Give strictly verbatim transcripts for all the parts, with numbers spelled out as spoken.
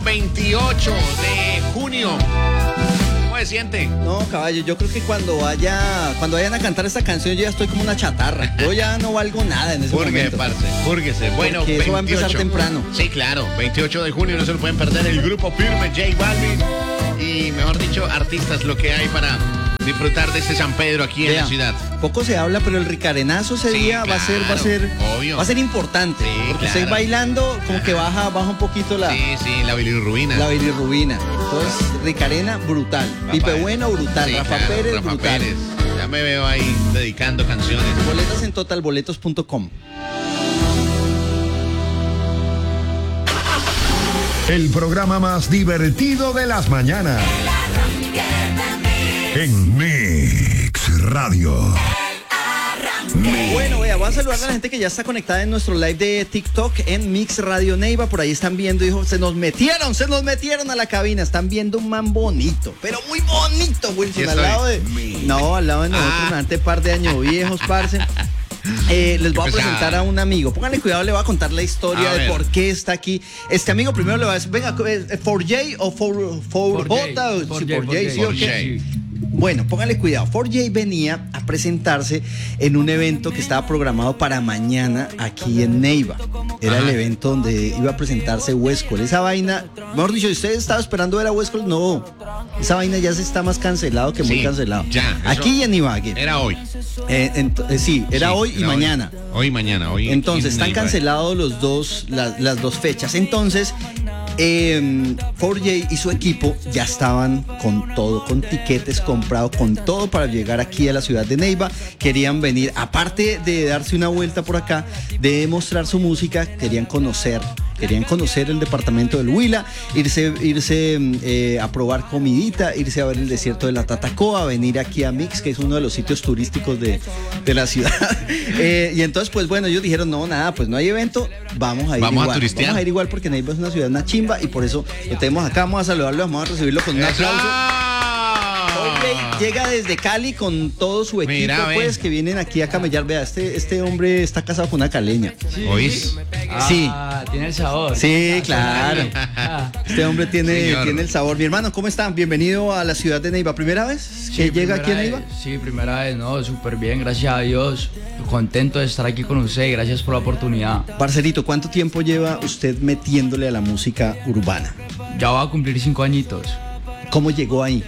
veintiocho de junio. ¿Cómo se siente? No, caballo, yo creo que cuando vaya, cuando vayan a cantar esta canción yo ya estoy como una chatarra. Yo ya no valgo nada en ese Púrguese, momento. parce, púrguese. Bueno, porque eso va a empezar temprano. Sí, claro, veintiocho de junio, no se lo pueden perder. El grupo Firme, J Balvin y, mejor dicho, artistas, lo que hay para disfrutar de este San Pedro aquí Vea, en la ciudad. Poco se habla, pero el ricarenazo ese Sí, día va a ser, va a ser, obvio. va a ser importante. Sí, porque claro. usted bailando, como que baja, baja un poquito la, Sí, sí, la bilirrubina. la bilirrubina. Entonces, ricarena, brutal. Papá, Pipe Bueno, brutal. sí, Rafa claro, Pérez, Rafa brutal. Pérez. Ya me veo ahí dedicando canciones. Boletas en total boletos punto com. El programa más divertido de las mañanas. En Mix Radio. Bueno, vea, voy a saludar a la gente que ya está conectada en nuestro live de TikTok en Mix Radio Neiva. Por ahí están viendo, dijo, se nos metieron, se nos metieron a la cabina. Están viendo un man bonito, pero muy bonito, Wilson. Al lado de. No, al lado de nosotros, Ah. un par de años viejos, parce. Eh, les voy a Empezar. presentar a un amigo. Pónganle cuidado, le voy a contar la historia A de ver. por qué está aquí. Este amigo primero le va a decir, venga, ¿es cuatro J o cuatro J? Sí, cuatro J, ¿sí o qué? Bueno, póngale cuidado. cuatro J venía a presentarse en un evento que estaba programado para mañana aquí en Neiva. Era Ajá. el evento donde iba a presentarse Huescol. Esa vaina, mejor dicho, ¿ustedes estaban esperando ver a Huescol? No. Esa vaina ya se está más cancelado que muy Sí, cancelado. ya, eso Aquí en Ibagué. Era hoy. Eh, ent- eh, sí, era Sí, hoy y era mañana. Hoy y mañana. Hoy Entonces, en están Neiva. cancelados los dos, la- las dos fechas. Entonces, eh, cuatro J y su equipo ya estaban con todo, con tiquetes comprados, con todo para llegar aquí a la ciudad de Neiva. Querían venir, aparte de darse una vuelta por acá, de mostrar su música, querían conocer. Querían conocer el departamento del Huila, irse, irse eh, a probar comidita, irse a ver el desierto de la Tatacoa, venir aquí a Mix, que es uno de los sitios turísticos de, de la ciudad. Eh, y entonces, pues bueno, ellos dijeron, no, nada, pues no hay evento, vamos a ir Vamos a igual. turistear. Vamos a ir igual porque Neiva es una ciudad, una chimba, y por eso lo tenemos acá, vamos a saludarlo, vamos a recibirlo con un ¡Eso! aplauso. Ok, llega desde Cali con todo su equipo, Mira, ven. pues, que vienen aquí a camellar. Vea, este, este hombre está casado con una caleña. ¿Oís? Sí. Ah, tiene el sabor. Sí, claro. Ah, Este hombre tiene, Señor. tiene el sabor. Mi hermano, ¿cómo están? Bienvenido a la ciudad de Neiva. ¿Primera vez que sí, llega primera aquí a vez, Neiva? Sí, primera vez, no, súper bien, gracias a Dios. Contento de estar aquí con usted y gracias por la oportunidad. Parcerito, ¿cuánto tiempo lleva usted metiéndole a la música urbana? Ya va a cumplir cinco añitos. ¿Cómo llegó ahí?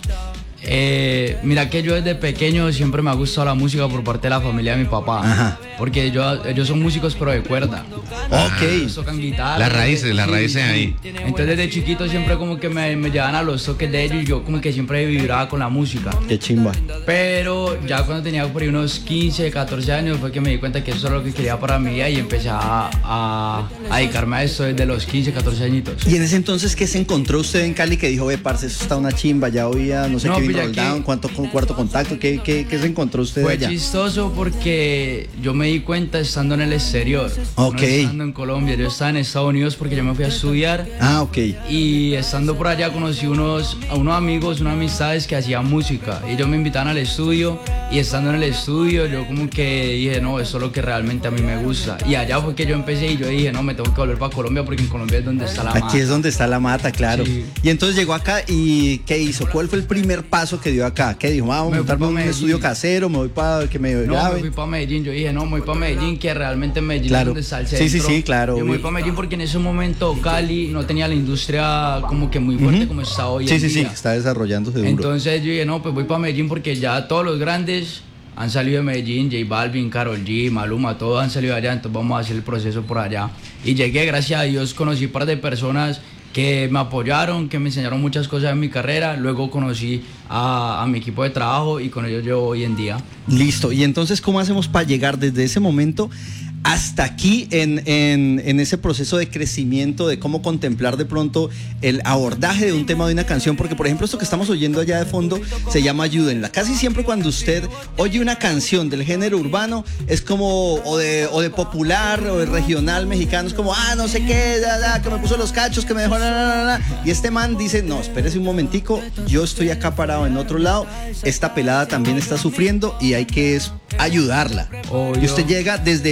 Eh, mira que yo desde pequeño siempre me ha gustado la música por parte de la familia de mi papá. Ajá. Porque yo, ellos son músicos pero de cuerda. Ok. Ellos tocan guitarra. Las raíces, las Sí, raíces sí. ahí. Entonces desde chiquito siempre como que me, me llevaban a los toques de ellos y yo como que siempre vibraba con la música. Qué chimba. Pero ya cuando tenía por ahí unos quince, catorce años fue que me di cuenta que eso era lo que quería para mi vida y empecé a, a, a dedicarme a esto desde los quince, catorce añitos. ¿Y en ese entonces qué se encontró usted en Cali que dijo, ve, parce, eso está una chimba, ya oía, no sé No, qué, Vin pilla Roll Down, que- cuánto, con cuarto contacto, ¿qué, qué, qué se encontró usted Fue allá? chistoso porque yo me di cuenta estando en el exterior, Ok. no estando en Colombia, yo estaba en Estados Unidos porque yo me fui a estudiar Ah, ok. y estando por allá conocí unos, a unos amigos, unas amistades que hacían música y ellos me invitaban al estudio y estando en el estudio yo como que dije, no, eso es lo que realmente a mí me gusta y allá fue que yo empecé y yo dije, no, me tengo que volver para Colombia porque en Colombia es donde está la Aquí mata. es donde está la mata, claro. Sí. Y entonces llegó acá y ¿qué hizo? ¿Cuál fue el primer paso que dio acá? ¿Qué dijo? Vamos a Me fui montarme pa' un Medellín. estudio casero, me voy para que me No, graben. me fui para Medellín, yo dije, no, me voy para Medellín, que realmente Medellín Claro. es donde está el Sí, centro. sí, sí, claro, Yo me voy obvio. para Medellín porque en ese momento Cali no tenía la industria como que muy fuerte Ujú. como está hoy Sí, en sí, sí, día. está desarrollándose duro. Entonces yo dije, no, pues voy para Medellín porque ya todos los grandes han salido de Medellín, J Balvin, Karol G, Maluma, todos han salido de allá, entonces vamos a hacer el proceso por allá. Y llegué, gracias a Dios, conocí un par de personas que me apoyaron, que me enseñaron muchas cosas en mi carrera, luego conocí a, a mi equipo de trabajo y con ellos llevo hoy en día. Listo. Y entonces, ¿cómo hacemos para llegar desde ese momento hasta aquí en, en, en ese proceso de crecimiento, de cómo contemplar de pronto el abordaje de un tema de una canción? Porque, por ejemplo, esto que estamos oyendo allá de fondo se llama Ayúdenla. Casi siempre cuando usted oye una canción del género urbano, es como o de, o de popular o de regional mexicano, es como, ah, no sé qué, da, da, que me puso los cachos, que me dejó, la, la, la, la. Y este man dice, no, espérese un momentico, yo estoy acá parado en otro lado, esta pelada también está sufriendo y hay que es ayudarla. Obvio. Y usted llega desde ese punto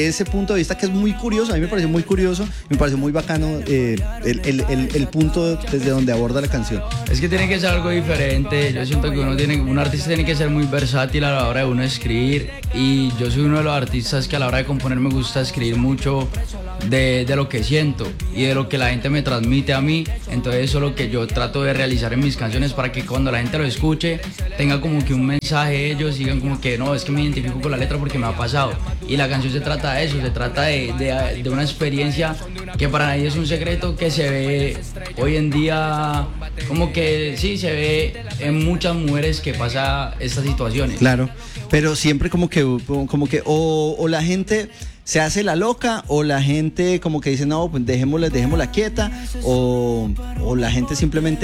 punto de vista que es muy curioso, a mí me pareció muy curioso, me pareció muy bacano eh, el, el, el, el punto desde donde aborda la canción. Es que tiene que ser algo diferente. Yo siento que uno tiene, un artista tiene que ser muy versátil a la hora de uno escribir, y yo soy uno de los artistas que a la hora de componer me gusta escribir mucho de, de lo que siento y de lo que la gente me transmite a mí. Entonces eso es lo que yo trato de realizar en mis canciones, para que cuando la gente lo escuche tenga como que un mensaje, ellos digan como que no, es que me identifico con la letra porque me ha pasado. Y la canción se trata de eso, se trata de, de, de una experiencia que para nadie es un secreto, que se ve hoy en día, como que sí, se ve en muchas mujeres que pasa estas situaciones. Claro, pero siempre como que, como que o, o la gente se hace la loca, o la gente como que dice no, pues dejémosla, dejémosla quieta, o, o la gente simplemente